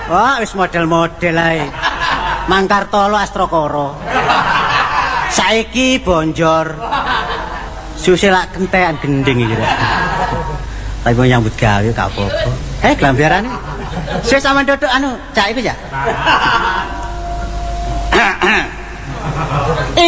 Wah, wis model-model ae. Mangkartolo Astrokoro. Saiki bonjor. Susilak kentekan gending iki. Tapi mau nyambut gawe gak apa-apa. Glambiarane. Wis sampean duduk anu, cak iku ya.